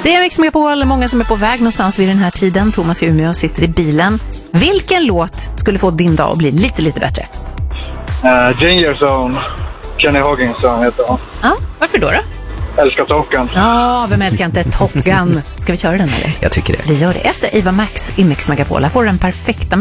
Det är Mix Megapol, många som är på väg någonstans vid den här tiden. Thomas i Umeå sitter i bilen. Vilken låt skulle få din dag att bli lite bättre? Danger Zone, Kenny Hoggins sång heter han. Ja, varför då? Älskar Top Gun. Ja, vem älskar inte Top Gun? Ska vi köra den eller? Jag tycker det. Vi gör det efter Eva Max i Mix Megapol. Här får du den perfekta